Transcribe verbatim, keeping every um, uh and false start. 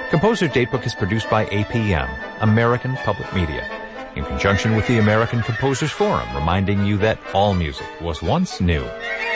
Composer Datebook is produced by A P M, American Public Media, in conjunction with the American Composers Forum, reminding you that all music was once new.